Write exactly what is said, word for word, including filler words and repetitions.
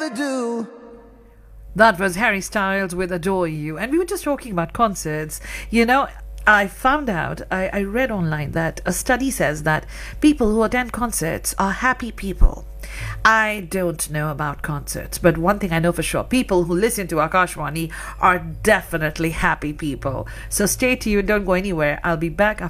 rather do. That was Harry Styles with Adore You. And we were just talking about concerts. You know, I found out, I, I read online that a study says that people who attend concerts are happy people. I don't know about concerts, but one thing I know for sure, people who listen to Akashwani are definitely happy people. So stay tuned, don't go anywhere. I'll be back after